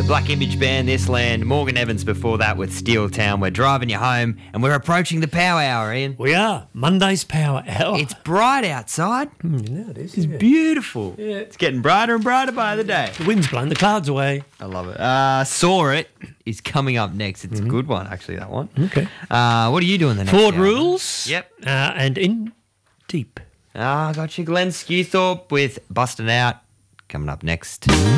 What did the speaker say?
Black Image Band, This Land, Morgan Evans before that with Steel Town. We're driving you home and we're approaching the power hour, Ian. We are. Monday's power hour. It's bright outside. Yeah, it is. It's beautiful. Yeah. It's getting brighter and brighter by the day. The wind's blowing the clouds away. I love it. Saw It is coming up next. It's a good one, actually, that one. Okay. What are you doing the next Ford hour? Rules. Yep. And In Deep. I got you, Glenn Skewthorpe with Bustin' Out coming up next.